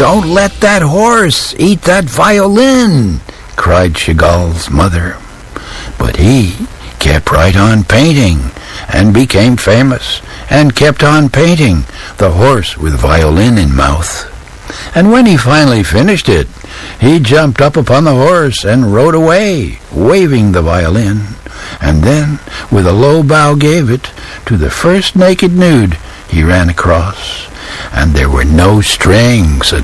"Don't let that horse eat that violin," cried Chagall's mother. But he kept right on painting and became famous and kept on painting the horse with violin in mouth. And when he finally finished it, he jumped up upon the horse and rode away, waving the violin, and then with a low bow gave it to the first naked nude he ran across, and there were no strings